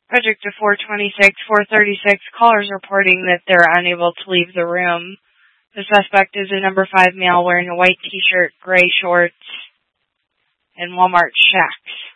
Project to 426, callers reporting that they're unable to leave the room. The suspect is a number 5 male wearing a white t-shirt, gray shorts, and Walmart shacks.